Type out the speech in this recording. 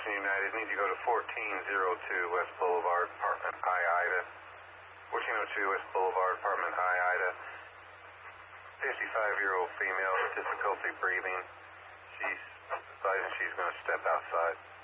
Washington United. Need to go to 1402 West Boulevard, apartment I, Ida. 1402 West Boulevard, apartment I, Ida. 55-year-old female with difficulty breathing. She's advising she's going to step outside.